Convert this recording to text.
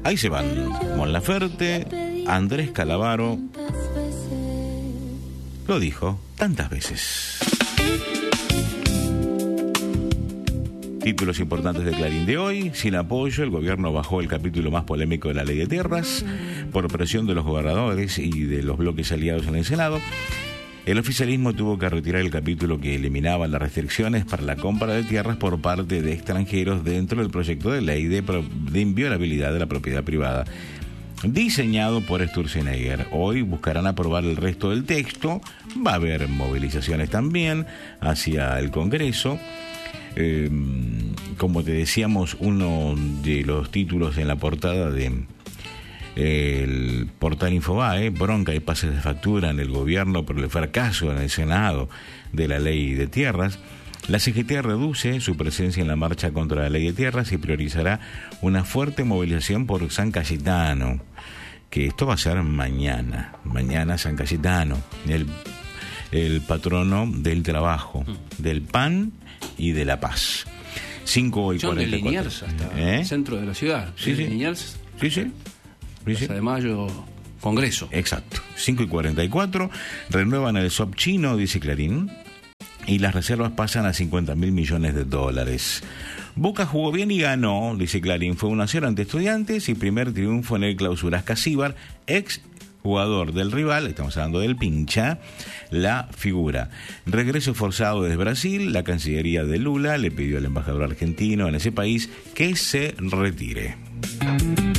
Ahí se van Mon Laferte, Andrés Calamaro. Lo dijo tantas veces. Títulos importantes de Clarín de hoy. Sin apoyo, el gobierno bajó el capítulo más polémico de la ley de tierras por presión de los gobernadores y de los bloques aliados en el Senado. El oficialismo tuvo que retirar el capítulo que eliminaba las restricciones para la compra de tierras por parte de extranjeros dentro del proyecto de ley de inviolabilidad de la propiedad privada, diseñado por Sturzenegger. Hoy buscarán aprobar el resto del texto. Va a haber movilizaciones también hacia el Congreso. Como te decíamos, uno de los títulos en la portada de el portal Infobae: bronca y pases de factura en el gobierno por el fracaso en el Senado de la ley de tierras. La CGT reduce su presencia en la marcha contra la ley de tierras y priorizará una fuerte movilización por San Cayetano, que esto va a ser mañana San Cayetano, el patrono del trabajo, del pan y de la paz. 5:44. Son de Liniers hasta el centro de la ciudad. Sí. Liniers. Sí. Plaza de Mayo, Congreso. Exacto. 5:44. Renuevan el SOP chino, dice Clarín, y las reservas pasan a $50.000 millones. Boca jugó bien y ganó, dice Clarín. Fue 1-0 ante Estudiantes y primer triunfo en el Clausura. Casíbar, ex jugador del rival, estamos hablando del Pincha, la figura. Regreso forzado desde Brasil. La Cancillería de Lula le pidió al embajador argentino en ese país que se retire.